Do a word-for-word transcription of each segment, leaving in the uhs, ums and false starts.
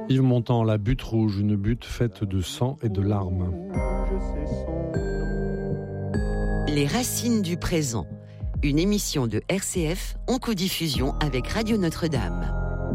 Yves Montand, La butte rouge, une butte faite de sang et de larmes. Les racines du présent, une émission de R C F en codiffusion avec Radio Notre-Dame.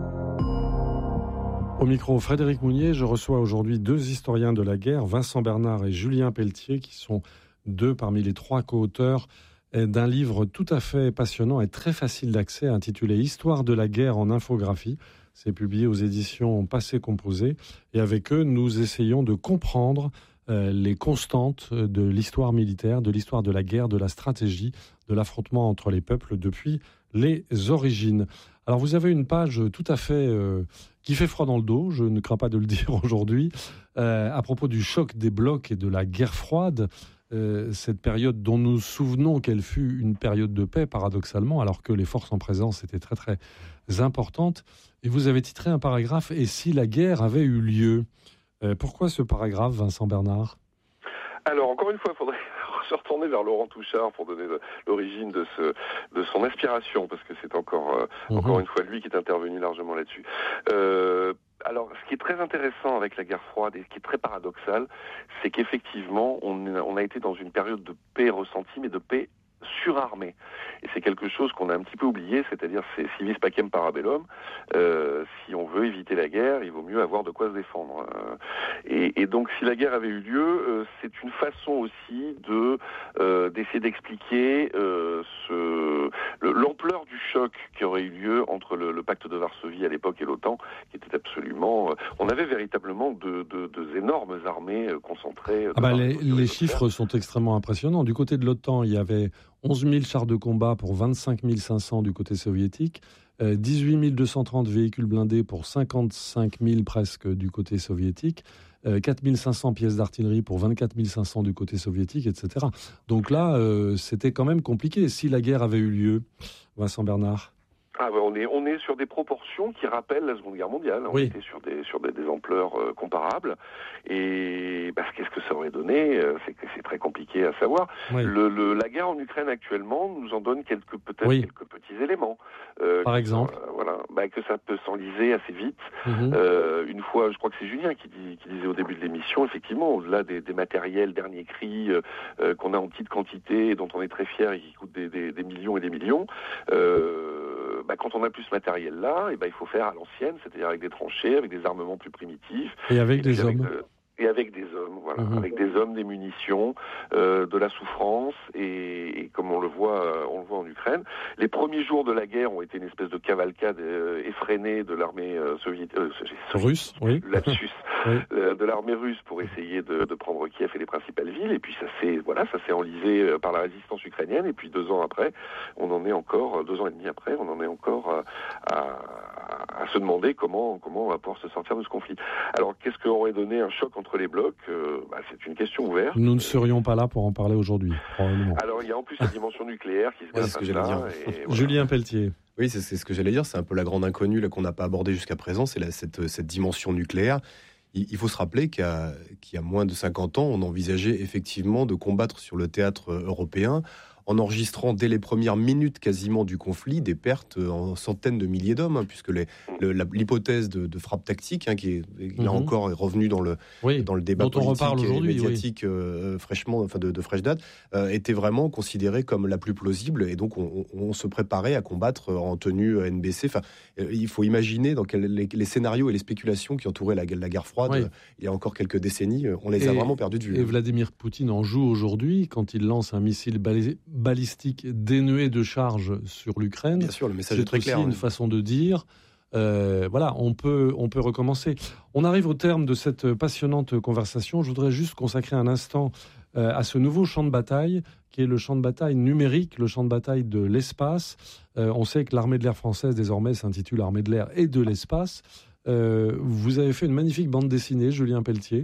Au micro, Frédéric Mounier, je reçois aujourd'hui deux historiens de la guerre, Vincent Bernard et Julien Pelletier, qui sont deux parmi les trois co-auteurs d'un livre tout à fait passionnant et très facile d'accès, intitulé « Histoire de la guerre en infographie ». C'est publié aux éditions Passé Composé. Et avec eux, nous essayons de comprendre euh, les constantes de l'histoire militaire, de l'histoire de la guerre, de la stratégie, de l'affrontement entre les peuples depuis les origines. Alors vous avez une page tout à fait euh, qui fait froid dans le dos, je ne crains pas de le dire aujourd'hui, euh, à propos du choc des blocs et de la guerre froide. Euh, cette période dont nous nous souvenons qu'elle fut une période de paix, paradoxalement, alors que les forces en présence étaient très très importantes. Et vous avez titré un paragraphe « Et si la guerre avait eu lieu ?» euh, Pourquoi ce paragraphe, Vincent Bernard ? Alors, encore une fois, il faudrait se retourner vers Laurent Touchard pour donner l'origine de, ce, de son inspiration, parce que c'est encore, euh, mmh. encore une fois lui qui est intervenu largement là-dessus. Euh, Alors, ce qui est très intéressant avec la guerre froide et ce qui est très paradoxal, c'est qu'effectivement, on, on a été dans une période de paix ressentie, mais de paix surarmée. Et c'est quelque chose qu'on a un petit peu oublié, c'est-à-dire c'est civis pacem parabellum. Euh, si on veut éviter la guerre, il vaut mieux avoir de quoi se défendre. Euh, et, et donc, si la guerre avait eu lieu, euh, c'est une façon aussi de euh, d'essayer d'expliquer euh, ce, le, l'ampleur du choc qui aurait eu lieu entre le, le pacte de Varsovie à l'époque et l'OTAN, qui était absolument... Euh, on avait véritablement de, de, de énormes armées euh, concentrées. Ah bah les les chiffres sont extrêmement impressionnants. Du côté de l'OTAN, il y avait onze mille chars de combat pour vingt-cinq mille cinq cents du côté soviétique, euh, dix-huit mille deux cent trente véhicules blindés pour cinquante-cinq mille presque du côté soviétique, euh, quatre mille cinq cents pièces d'artillerie pour vingt-quatre mille cinq cents du côté soviétique, et cetera. Donc là, euh, c'était quand même compliqué. Si la guerre avait eu lieu, Vincent Bernard. Ah ouais, on est on est sur des proportions qui rappellent la Seconde Guerre mondiale. On oui. était sur des sur des, des ampleurs euh, comparables. Et bah, qu'est-ce que ça aurait donné ? C'est que c'est très compliqué à savoir. Oui. Le, le la guerre en Ukraine actuellement nous en donne quelques peut-être oui. quelques petits éléments. Euh, Par exemple. Euh, voilà, bah, que ça peut s'enliser assez vite. Mm-hmm. Euh, une fois, je crois que c'est Julien qui, dit, qui disait au début de l'émission, effectivement, au-delà des, des matériels dernier cri euh, euh, qu'on a en petite quantité et dont on est très fier et qui coûtent des, des, des millions et des millions. Euh, Bah, quand on a plus ce matériel-là, et bah, il faut faire à l'ancienne, c'est-à-dire avec des tranchées, avec des armements plus primitifs. Et avec et des hommes. Avec, euh, et avec des hommes, voilà, mmh. avec des hommes, des munitions, euh, de la souffrance, et, et comme on le voit, euh, on le voit en Ukraine. Les premiers jours de la guerre ont été une espèce de cavalcade euh, effrénée de l'armée euh, soviétique, euh, russe, oui, lapsus, oui. euh, de l'armée russe pour essayer de, de prendre Kiev et les principales villes. Et puis ça s'est, voilà, ça s'est enlisé euh, par la résistance ukrainienne. Et puis deux ans après, on en est encore, deux ans et demi après, on en est encore euh, à, à se demander comment, comment on va pouvoir se sortir de ce conflit. Alors, qu'est-ce qu'aurait donné un choc entre les blocs, euh, bah, c'est une question ouverte. Nous ne serions pas là pour en parler aujourd'hui, probablement. Alors, il y a en plus la dimension nucléaire qui se ouais, c'est ce que j'allais dire. Et, voilà. Julien Pelletier. Oui, c'est, c'est ce que j'allais dire. C'est un peu la grande inconnue là, qu'on n'a pas abordée jusqu'à présent, c'est la, cette, cette dimension nucléaire. Il, il faut se rappeler qu'il y, a, qu'il y a moins de cinquante ans, on envisageait effectivement de combattre sur le théâtre européen en enregistrant dès les premières minutes quasiment du conflit des pertes en centaines de milliers d'hommes, hein, puisque les, le, la, l'hypothèse de, de frappe tactique, hein, qui est mm-hmm. là encore est revenue dans le oui, dans le débat politique et médiatique oui. euh, fraîchement, enfin de, de fraîche date, euh, était vraiment considérée comme la plus plausible, et donc on, on, on se préparait à combattre en tenue N B C. Enfin, euh, il faut imaginer dans quel, les, les scénarios et les spéculations qui entouraient la, la guerre froide oui. euh, il y a encore quelques décennies, on les et, a vraiment perdus de vue. Et Vladimir Poutine en joue aujourd'hui quand il lance un missile balisé balistique dénué de charge sur l'Ukraine. Bien sûr, le message c'est est très aussi clair. une oui. façon de dire, euh, voilà, on peut, on peut recommencer. On arrive au terme de cette passionnante conversation. Je voudrais juste consacrer un instant euh, à ce nouveau champ de bataille, qui est le champ de bataille numérique, le champ de bataille de l'espace. Euh, on sait que l'armée de l'air française, désormais, s'intitule Armée de l'air et de l'espace. Euh, vous avez fait une magnifique bande dessinée, Julien Pelletier.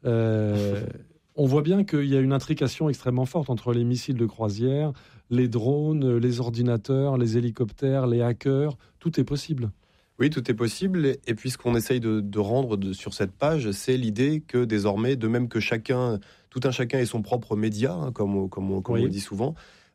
Euh, On voit bien qu'il y a une intrication extrêmement forte entre les missiles de croisière, les drones, les ordinateurs, les hélicoptères, les hackers. Tout est possible. Oui, tout est possible. Et puis, ce qu'on essaye de, de rendre de, sur cette page, c'est l'idée que désormais, de même que chacun, tout un chacun ait son propre média, hein, comme, comme, comme oui. on le dit souvent,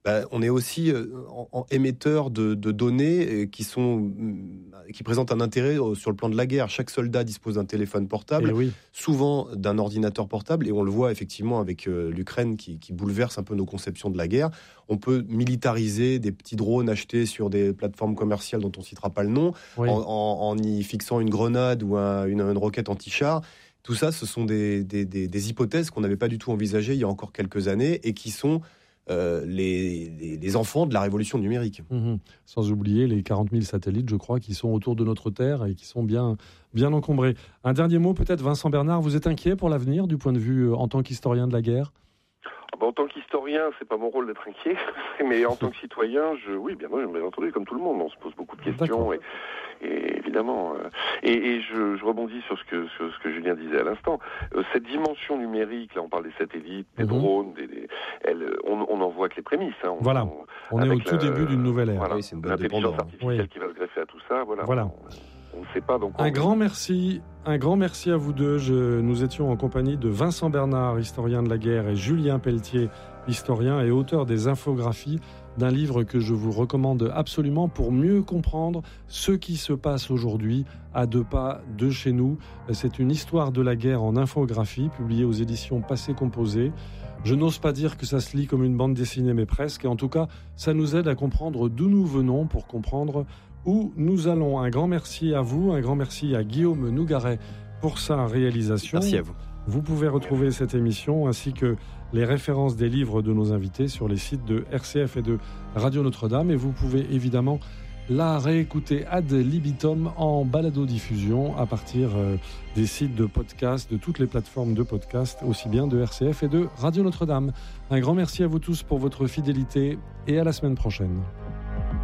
Bah, on est aussi euh, en, en émetteur de, de données qui, sont, qui présentent un intérêt sur le plan de la guerre. Chaque soldat dispose d'un téléphone portable, oui. souvent d'un ordinateur portable, et on le voit effectivement avec euh, l'Ukraine qui, qui bouleverse un peu nos conceptions de la guerre. On peut militariser des petits drones achetés sur des plateformes commerciales dont on ne citera pas le nom, oui. en, en, en y fixant une grenade ou un, une, une roquette anti-char. Tout ça, ce sont des, des, des, des hypothèses qu'on n'avait pas du tout envisagées il y a encore quelques années et qui sont euh, les, les, les enfants de la révolution numérique. Mmh. Sans oublier les quarante mille satellites, je crois, qui sont autour de notre Terre et qui sont bien, bien encombrés. Un dernier mot, peut-être, Vincent Bernard, vous êtes inquiet pour l'avenir du point de vue euh, en tant qu'historien de la guerre ? Ah bah, en tant qu'historien, c'est pas mon rôle d'être inquiet, mais en tant que citoyen, je, oui, bien, bien entendu, comme tout le monde, on se pose beaucoup de questions. Et, et évidemment, euh, et, et je, je rebondis sur ce que sur ce que Julien disait à l'instant. Euh, cette dimension numérique, là, on parle des satellites, des mmh. drones, des, des, elle, on, on en voit que les prémices. Hein, on, voilà, on, on est au tout la, début d'une nouvelle ère. Voilà, oui, c'est une l'intelligence artificielle oui. qui va se greffer à tout ça. Voilà. voilà. On, on ne sait pas. Donc, un grand merci, un grand merci à vous deux. Je, nous étions en compagnie de Vincent Bernard, historien de la guerre, et Julien Pelletier, historien et auteur des infographies d'un livre que je vous recommande absolument pour mieux comprendre ce qui se passe aujourd'hui à deux pas de chez nous. C'est une histoire de la guerre en infographie publiée aux éditions Passé Composé. Je n'ose pas dire que ça se lit comme une bande dessinée, mais presque. Et en tout cas, ça nous aide à comprendre d'où nous venons pour comprendre où nous allons. Un grand merci à vous, un grand merci à Guillaume Nougaret pour sa réalisation. Merci à vous. Vous pouvez retrouver cette émission ainsi que les références des livres de nos invités sur les sites de R C F et de Radio Notre-Dame. Et vous pouvez évidemment la réécouter ad libitum en balado-diffusion à partir des sites de podcast, de toutes les plateformes de podcast, aussi bien de R C F et de Radio Notre-Dame. Un grand merci à vous tous pour votre fidélité et à la semaine prochaine.